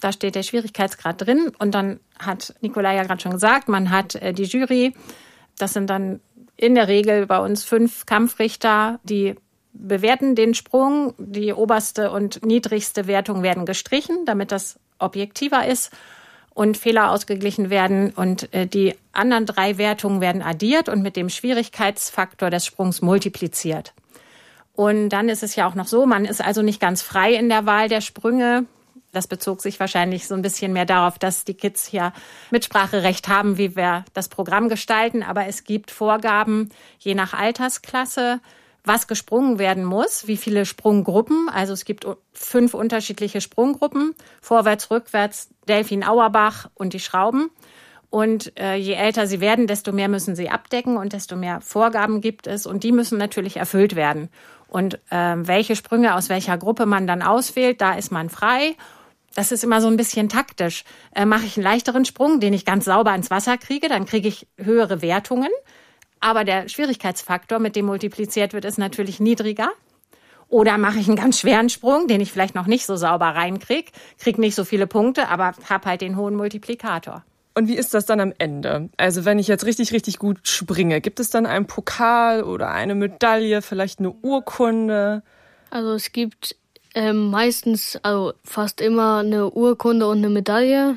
Da steht der Schwierigkeitsgrad drin. Und dann hat Nikolai ja gerade schon gesagt, man hat die Jury. Das sind dann in der Regel bei uns 5 Kampfrichter, die bewerten den Sprung. Die oberste und niedrigste Wertung werden gestrichen, damit das objektiver ist und Fehler ausgeglichen werden. Und die anderen 3 Wertungen werden addiert und mit dem Schwierigkeitsfaktor des Sprungs multipliziert. Und dann ist es ja auch noch so, man ist also nicht ganz frei in der Wahl der Sprünge. Das bezog sich wahrscheinlich so ein bisschen mehr darauf, dass die Kids hier Mitspracherecht haben, wie wir das Programm gestalten. Aber es gibt Vorgaben, je nach Altersklasse, was gesprungen werden muss, wie viele Sprunggruppen. Also es gibt 5 unterschiedliche Sprunggruppen, vorwärts, rückwärts, Delfin, Auerbach und die Schrauben. Und je älter sie werden, desto mehr müssen sie abdecken und desto mehr Vorgaben gibt es. Und die müssen natürlich erfüllt werden. Und welche Sprünge aus welcher Gruppe man dann auswählt, da ist man frei. Das ist immer so ein bisschen taktisch. Mache ich einen leichteren Sprung, den ich ganz sauber ins Wasser kriege, dann kriege ich höhere Wertungen. Aber der Schwierigkeitsfaktor, mit dem multipliziert wird, ist natürlich niedriger. Oder mache ich einen ganz schweren Sprung, den ich vielleicht noch nicht so sauber reinkriege, kriege nicht so viele Punkte, aber habe halt den hohen Multiplikator. Und wie ist das dann am Ende? Also wenn ich jetzt richtig, richtig gut springe, gibt es dann einen Pokal oder eine Medaille, vielleicht eine Urkunde? Also es gibt meistens, also fast immer eine Urkunde und eine Medaille.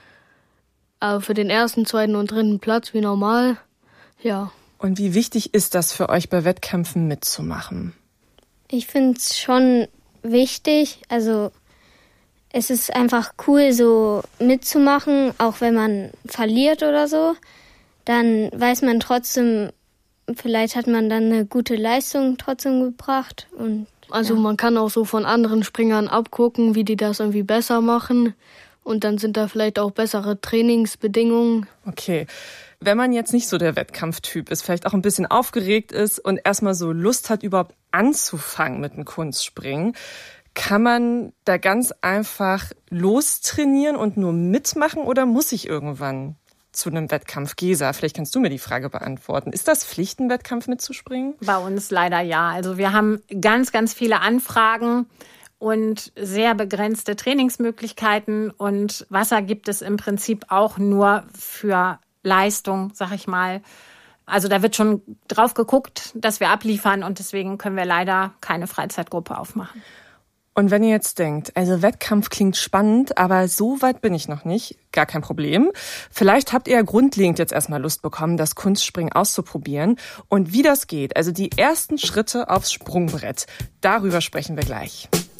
Aber für den 1., 2. und 3. Platz wie normal, ja. Und wie wichtig ist das für euch, bei Wettkämpfen mitzumachen? Ich finde es schon wichtig. Also es ist einfach cool, so mitzumachen, auch wenn man verliert oder so. Dann weiß man trotzdem, vielleicht hat man dann eine gute Leistung trotzdem gebracht. Und also man kann auch so von anderen Springern abgucken, wie die das irgendwie besser machen. Und dann sind da vielleicht auch bessere Trainingsbedingungen. Okay. Wenn man jetzt nicht so der Wettkampftyp ist, vielleicht auch ein bisschen aufgeregt ist und erstmal so Lust hat, überhaupt anzufangen mit dem Kunstspringen, kann man da ganz einfach lostrainieren und nur mitmachen oder muss ich irgendwann zu einem Wettkampf? Gesa, vielleicht kannst du mir die Frage beantworten. Ist das Pflicht, einen Wettkampf mitzuspringen? Bei uns leider ja. Also wir haben ganz, ganz viele Anfragen und sehr begrenzte Trainingsmöglichkeiten. Und Wasser gibt es im Prinzip auch nur für Leistung, sag ich mal. Also da wird schon drauf geguckt, dass wir abliefern und deswegen können wir leider keine Freizeitgruppe aufmachen. Und wenn ihr jetzt denkt, also Wettkampf klingt spannend, aber so weit bin ich noch nicht, gar kein Problem. Vielleicht habt ihr ja grundlegend jetzt erstmal Lust bekommen, das Kunstspringen auszuprobieren. Und wie das geht, also die ersten Schritte aufs Sprungbrett, darüber sprechen wir gleich.